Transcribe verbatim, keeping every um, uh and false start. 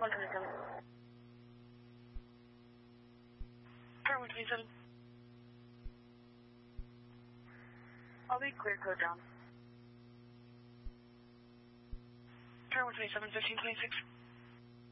one twenty-seven. Tower one twenty-seven. I'll be clear code down. Tower one twenty-seven, fifteen twenty-six.